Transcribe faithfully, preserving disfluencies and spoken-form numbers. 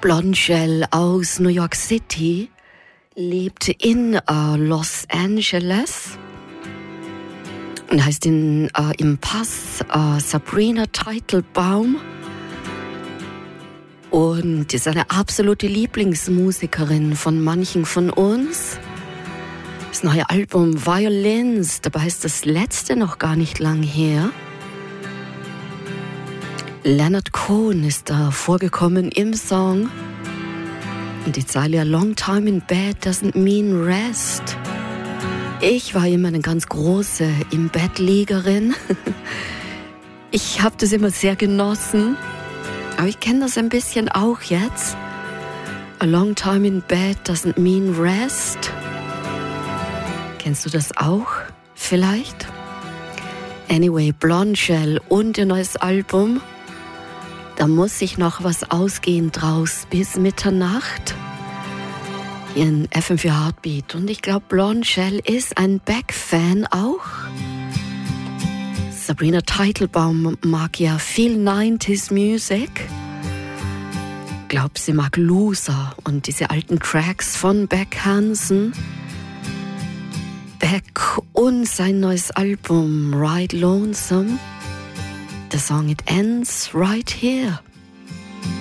Blondshell aus New York City lebt in äh, Los Angeles und heißt in, äh, im Pass äh, Sabrina Teitelbaum und ist eine absolute Lieblingsmusikerin von manchen von uns. Das neue Album Violins, dabei ist das letzte noch gar nicht lang her. Leonard Cohen ist da vorgekommen im Song. Und die Zeile A long time in bed doesn't mean rest. Ich war immer eine ganz große im Bettliegerin. Ich habe das immer sehr genossen. Aber ich kenne das ein bisschen auch jetzt. A long time in bed doesn't mean rest. Kennst du das auch vielleicht? Anyway, Blondshell und ihr neues Album. Da muss sich noch was ausgehen draus bis Mitternacht. Hier in F M vier Heartbeat. Und ich glaube, Blondshell ist ein Beck-Fan auch. Sabrina Teitelbaum mag ja viel neunziger Music. Ich glaube, sie mag Loser und diese alten Tracks von Beck Hansen. Beck und sein neues Album Ride Lonesome. The song It Ends Right Here.